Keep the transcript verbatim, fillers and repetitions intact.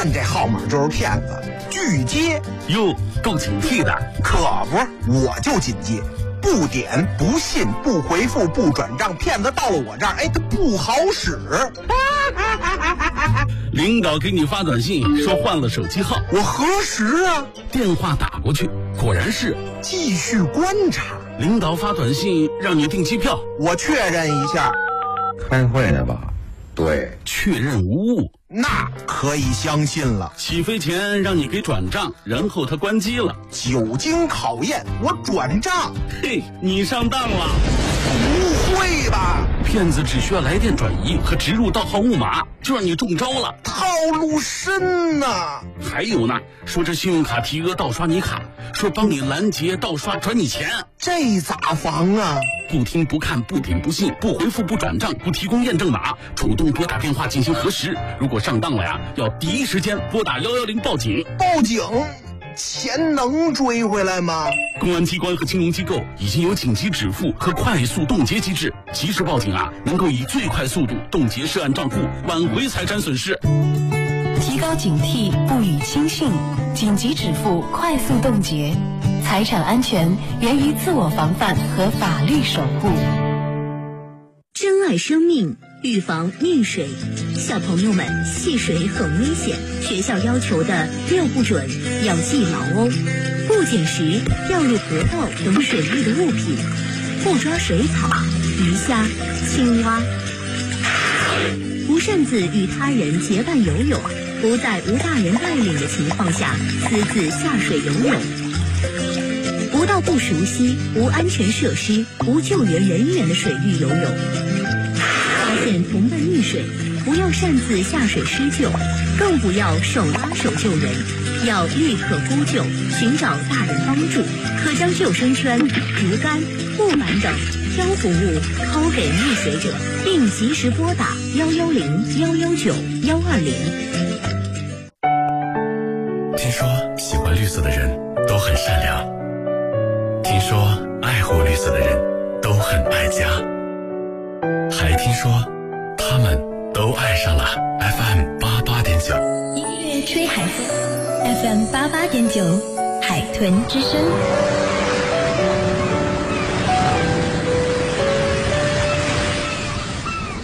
看这号码就是骗子，拒接。 哟，够警惕的。 可不，我就谨记，不点不信不回复不转账，骗子到了我这儿，哎，他不好使。 领导给你发短信说换了手机号， 我核实啊， 电话打过去，果然是继续观察。 领导发短信让你订机票， 我确认一下。 开会呢吧？对， 确认无误， 那可以相信了。 起飞前让你给转账，然后他关机了。 久经考验，我转账。 嘿，你上当了。 不会吧？ 骗子只需要来电转移和植入盗号木马，就让你中招了。 套路深呐！ 还有呢，说这信用卡提额盗刷你卡，说帮你拦截盗刷转你钱， 这咋防啊？ 不听不看不点不信不回复不转账不提供验证码，主动拨打电话进行核实。如果上当了呀，要第一时间拨打幺幺零报警。 报警？钱能追回来吗？ 公安机关和金融机构已经有紧急止付和快速冻结机制，及时报警啊，能够以最快速度冻结涉案账户，挽回财产损失。 提高警惕，不予轻信，紧急止付，快速冻结。财产安全源于自我防范和法律守护。 珍爱生命，预防溺水。小朋友们，戏水很危险，学校要求的六不准要记牢哦。不捡拾掉入河道等水域的物品，不抓水草、鱼虾、青蛙，不擅自与他人结伴游泳，不在无大人带领的情况下私自下水游泳，不到不熟悉、无安全设施、无救援人员的水域游泳。发现同伴溺水，不要擅自下水施救，更不要手拉手救人，要立刻呼救，寻找大人帮助。可将救生圈、竹竿、木板等漂浮物抛给溺水者，并及时拨打幺幺零、幺幺九、幺二零。 听说喜欢绿色的人都很善良，听说爱护绿色的人都很爱家，还听说他们都爱上了 F M 八八点九， 音乐吹海风 ，F M 八八点九，海豚之声。